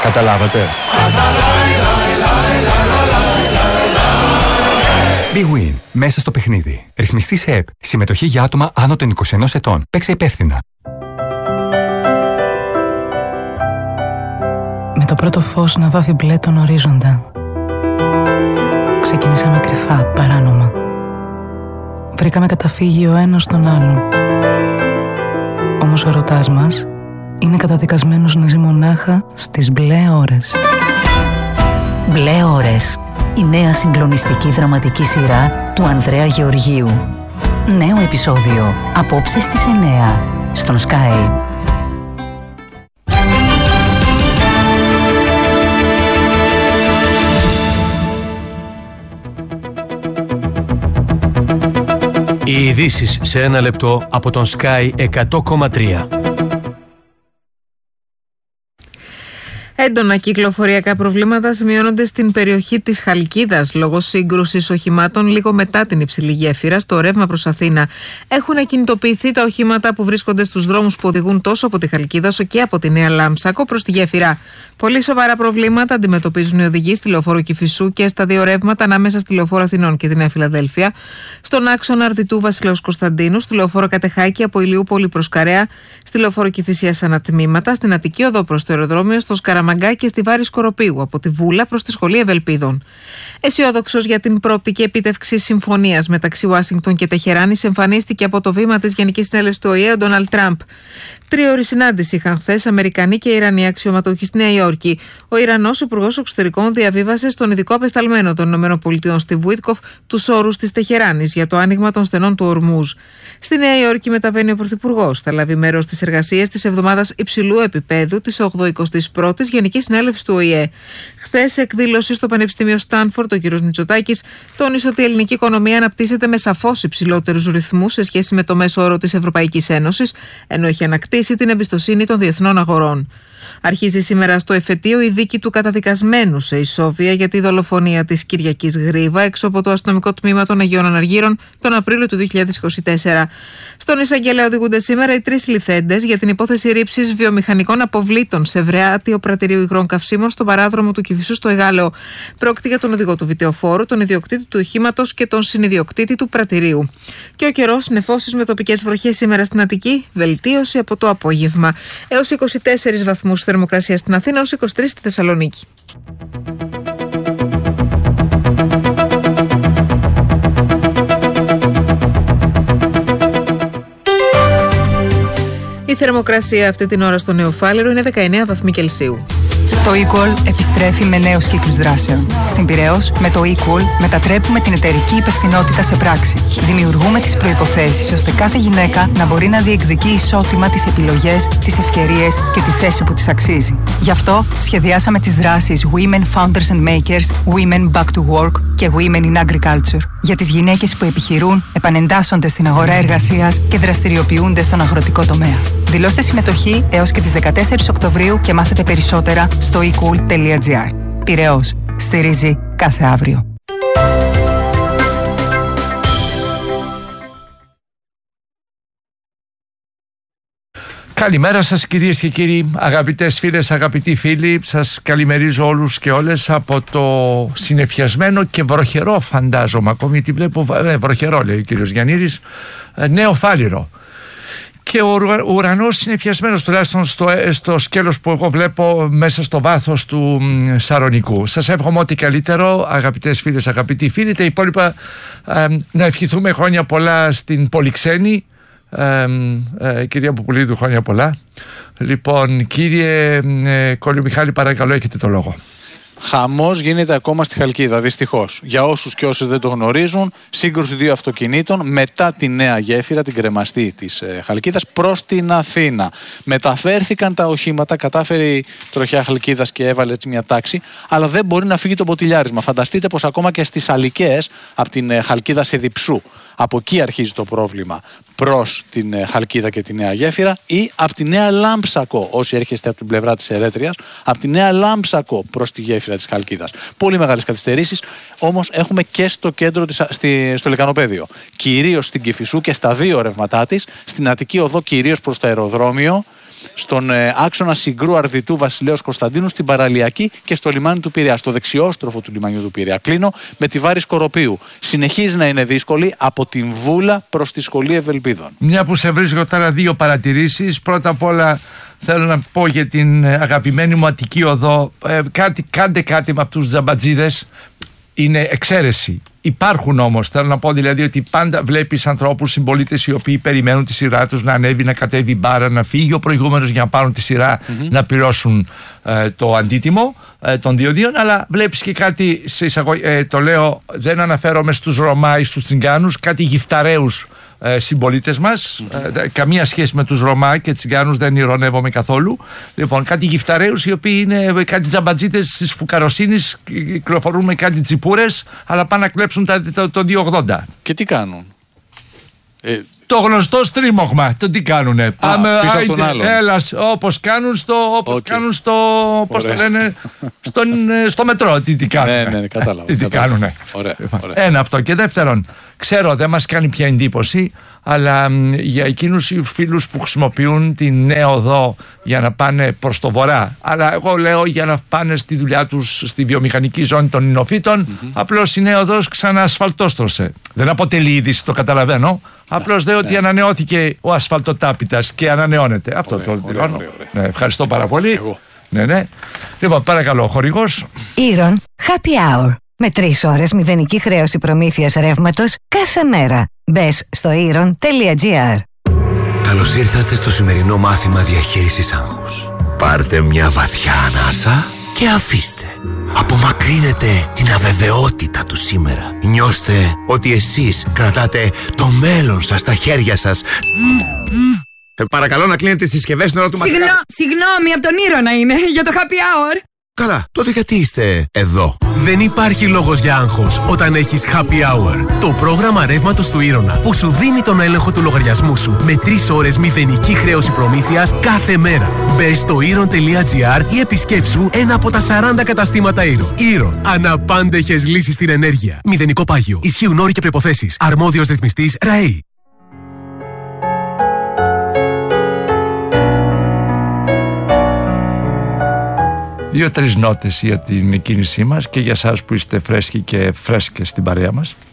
Καταλάβατε? Big Win. Μέσα στο παιχνίδι. Ρυθμιστή σε ΕΠ. Συμμετοχή για άτομα άνω των 21 ετών. Παίξε υπεύθυνα. Με το πρώτο φως να βάφει μπλε τον ορίζοντα. Ξεκινήσαμε κρυφά, παράνομα. Βρήκαμε καταφύγιο ο ένας στον άλλον. Όμως ο ερωτάς μας είναι καταδικασμένος να ζει μονάχα στις μπλε ώρες. Μπλε ώρες. Η νέα συγκλονιστική δραματική σειρά του Ανδρέα Γεωργίου. Νέο επεισόδιο απόψε στις 9 στον Sky. Οι ειδήσεις σε ένα λεπτό από τον Sky 100,3. Έντονα κυκλοφοριακά προβλήματα σημειώνονται στην περιοχή της Χαλκίδας λόγω σύγκρουσης οχημάτων λίγο μετά την υψηλή γέφυρα στο ρεύμα προς Αθήνα. Έχουν ακινητοποιηθεί τα οχήματα που βρίσκονται στους δρόμους που οδηγούν τόσο από τη Χαλκίδα όσο και από τη Νέα Λάμψακο προς τη γέφυρα. Πολύ σοβαρά προβλήματα αντιμετωπίζουν οι οδηγοί στη λεωφόρο Κηφισού και στα δύο ρεύματα ανάμεσα στη λεωφόρο Αθηνών και τη Νέα Φιλαδέλφια, στον άξονα Αρδιτού Βασιλέως Κωνσταντίνου, στη λεωφόρο Κατεχάκη από Ηλιούπολη προς Καρέα, στη λεωφόρο Κηφισίας ανατμήματα, στην Αττική Οδό προς το αεροδρόμιο, στο Σκαραμαγκά και στη Βάρη Σκοροπίου από τη Βούλα προς τη Σχολή Ευελπίδων. Αισιόδοξος για την προοπτική επίτευξη συμφωνίας μεταξύ Ουάσιγκτον και Τεχεράνης εμφανίστηκε από το βήμα της Γενικής Συνέλευσης του ΟΗΕ ο Ντόναλντ Τραμπ. Τρίωρη συνάντηση είχαν χθες Αμερικανοί και Ιρανοί αξιωματούχοι στη Νέα Υόρκη. Ο Ιρανός Υπουργός Εξωτερικών διαβίβασε στον ειδικό απεσταλμένο των ΗΠΑ στη Βουίτκοφ τους όρους της Τεχεράνης για το άνοιγμα των στενών του Ορμούζ. Στη Νέα Υόρκη μεταβαίνει ο Πρωθυπουργός. Θα λάβει μέρος στις εργασίες της εβδομάδας υψηλού επίπεδου της 81ης Γενικής Συνέλευσης του ΟΗΕ. Χθες, εκδήλωση στο Πανεπιστήμιο Στάνφορντ, ο κ. Μητσοτάκης τόνισε ότι η ελληνική οικονομία αναπτύσσεται με σαφώς υψηλότερους ρυθμούς σε σχέση με το μέσο όρο της Ευρωπαϊκής Ένωσης, ενώ έχει ανακτήσει την εμπιστοσύνη των διεθνών αγορών. Αρχίζει σήμερα στο εφετείο η δίκη του καταδικασμένου σε ισόβια για τη δολοφονία της Κυριακής Γρήβα έξω από το αστυνομικό τμήμα των Αγίων Αναργύρων τον Απρίλιο του 2024. Στον εισαγγελέα οδηγούνται σήμερα οι τρεις ληφθέντες για την υπόθεση ρήψης βιομηχανικών αποβλήτων σε Βρεάτιο Πρατηρίου Υγρών Καυσίμων στον παράδρομο του Κηφισού στο Εγάλεο. Πρόκειται για τον οδηγό του βιτεοφόρου, τον ιδιοκτήτη του οχήματος και τον συνιδιοκτήτη του πρατηρίου. Και ο καιρός, νεφώσεις με τοπικές βροχές σήμερα στην Αττική, βελτίωση από το απόγευμα. Έως 24 βαθμούς θερμοκρασία στην Αθήνα, ως 23 στη Θεσσαλονίκη. Η θερμοκρασία αυτή την ώρα στο Νεοφάλιρο είναι 19 βαθμοί Κελσίου. Το eCall επιστρέφει με νέους κύκλους δράσεων. Στην Πειραιώς, με το eCall μετατρέπουμε την εταιρική υπευθυνότητα σε πράξη. Δημιουργούμε τις προϋποθέσεις ώστε κάθε γυναίκα να μπορεί να διεκδικεί ισότιμα τις επιλογές, τις ευκαιρίες και τη θέση που της αξίζει. Γι' αυτό σχεδιάσαμε τις δράσεις Women Founders and Makers, Women Back to Work και Women in Agriculture. Για τις γυναίκες που επιχειρούν, επανεντάσσονται στην αγορά εργασίας και δραστηριοποιούνται στον αγροτικό τομέα. Δηλώστε συμμετοχή έως και τις 14 Οκτωβρίου και μάθετε περισσότερα στο ecool.gr. Πειραιώς. Στηρίζει κάθε αύριο. Καλημέρα σας κυρίες και κύριοι, αγαπητές φίλες, αγαπητοί φίλοι. Σας καλημερίζω όλους και όλες από το συννεφιασμένο και βροχερό, φαντάζομαι ακόμη, γιατί βλέπω βροχερό, λέει ο κύριος Γιαννίδης, Νεοφάλιρο. Και ο ουρανός συννεφιασμένος, τουλάχιστον στο σκέλος που εγώ βλέπω μέσα στο βάθος του Σαρονικού. Σας εύχομαι ό,τι καλύτερο, αγαπητές φίλες, αγαπητοί φίλοι. Τα υπόλοιπα να ευχηθούμε χρόνια πολλά στην Πολυξένη. Κυρία Πουπουλίδου, χρόνια πολλά. Λοιπόν, κύριε Κόλλιο Μιχάλη, παρακαλώ, έχετε το λόγο. Χαμός γίνεται ακόμα στη Χαλκίδα, δυστυχώς. Για όσους και όσες δεν το γνωρίζουν, σύγκρουση δύο αυτοκινήτων μετά τη νέα γέφυρα, την κρεμαστή της Χαλκίδας, προς την Αθήνα. Μεταφέρθηκαν τα οχήματα, κατάφερε η τροχιά Χαλκίδας και έβαλε έτσι μια τάξη, αλλά δεν μπορεί να φύγει το ποτηλιάρισμα. Φανταστείτε πως ακόμα και στις Αλικές, από την Χαλκίδα σε Διψού, από εκεί αρχίζει το πρόβλημα προς την Χαλκίδα και τη νέα γέφυρα, ή από τη Νέα Λάμψακο, όσοι έρχεστε από την πλευρά της Ερέτριας, από τη Νέα Λάμψακο προς τη γέφυρα της Χαλκίδας. Πολύ μεγάλες καθυστερήσεις, όμως έχουμε και στο κέντρο, στο λεκανοπέδιο. Κυρίως στην Κηφισού και στα δύο ρεύματά της, στην Αττική Οδό κυρίως προς το αεροδρόμιο στον άξονα Συγκρού Αρδιτού Βασιλέως Κωνσταντίνου, στην παραλιακή και στο λιμάνι του Πειραιά, στο δεξιόστροφο του λιμανιού του Πειραιά. Κλείνω με τη Βάρη Σκοροπίου. Συνεχίζει να είναι δύσκολη από την Βούλα προς τη Σχολή Ευελπίδων. Μια που σε βρίσκω τώρα, δύο παρατηρήσεις. Πρώτα απ' όλα θέλω να πω για την αγαπημένη μου Αττική Οδό. Κάντε κάτι με αυτούς τους τζαμπατζίδες. Είναι εξαίρεση. Υπάρχουν όμως, θέλω να πω δηλαδή ότι πάντα βλέπεις ανθρώπους, συμπολίτες οι οποίοι περιμένουν τη σειρά τους να ανέβει, να κατέβει μπάρα, να φύγει ο προηγούμενος για να πάρουν τη σειρά, να πληρώσουν το αντίτιμο των διοδίων. Αλλά βλέπεις και κάτι, το λέω, δεν αναφέρομαι στους Ρωμά ή στους Τσιγκάνους, κάτι γυφταρέους συμπολίτες μας, καμία σχέση με τους Ρωμά και Τσιγκάνους, δεν ειρωνεύομαι καθόλου. Λοιπόν, κάτι γυφταρέους οι οποίοι είναι κάτι τζαμπατζίτες της φουκαροσύνης, κυκλοφορούν με κάτι τσιπούρες, αλλά πάνε να κλέψουν το 280. Και τι κάνουν? Το γνωστό στρίμωγμα. Το τι κάνουνε? Πάμε πίσω από τον άλλον. Έλας, όπως κάνουν στο πώς το λένε, στο μετρό. Τι κάνουνε? Ναι, κατάλαβα. Τι κάνουνε? Ωραία. Ένα αυτό. Και δεύτερον, ξέρω δεν μας κάνει πια εντύπωση, αλλά για εκείνους οι φίλους που χρησιμοποιούν τη Νέα Οδό για να πάνε προς το βορρά, αλλά εγώ λέω για να πάνε στη δουλειά τους στη βιομηχανική ζώνη των Ινοφύτων, απλώς η Νέα Οδός ξαναασφαλτόστρωσε. Δεν αποτελεί είδηση, το καταλαβαίνω. Απλώς λέω ότι ανανεώθηκε ο ασφαλτοτάπητας και ανανεώνεται. Αυτό το δηλώνω. Ναι, ευχαριστώ πάρα πολύ. Ναι. Λοιπόν, παρακαλώ, χορηγός. Ήρων Happy Hour. Με 3 ώρες μηδενική χρέωση προμήθειας ρεύματος κάθε μέρα. Μπες στο iron.gr. Καλώς ήρθατε στο σημερινό μάθημα διαχείρισης άγχους. Πάρτε μια βαθιά ανάσα και αφήστε. Απομακρύνετε την αβεβαιότητα του σήμερα. Νιώστε ότι εσείς κρατάτε το μέλλον σας στα χέρια σας. Παρακαλώ να κλείνετε τις συσκευές στην ώρα του μαθήματος. Συγγνώμη, από τον Ήρωνα είναι, για το happy hour. Καλά, τότε γιατί είστε εδώ? Δεν υπάρχει λόγος για άγχος όταν έχεις Happy Hour. Το πρόγραμμα ρεύματος του Ήρωνα που σου δίνει τον έλεγχο του λογαριασμού σου με 3 ώρες μηδενική χρέωση προμήθειας κάθε μέρα. Μπες στο iron.gr ή επισκέψου ένα από τα 40 καταστήματα Ήρωνα. Ήρωνα. Αναπάντεχες λύσεις στην ενέργεια. Μηδενικό πάγιο. Ισχύουν όροι και προϋποθέσεις. Αρμόδιος ρυθμιστής ΡΑΗ. 2-3 νότες για την κίνησή μας και για εσάς που είστε φρέσκοι και φρέσκες στην παρέα μας.